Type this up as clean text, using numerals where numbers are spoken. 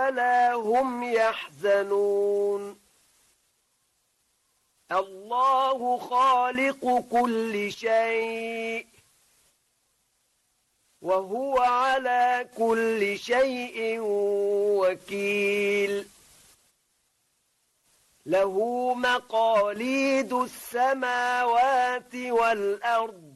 ولا هم يحزنون الله خالق كل شيء وهو على كل شيء وكيل له مقاليد السماوات والأرض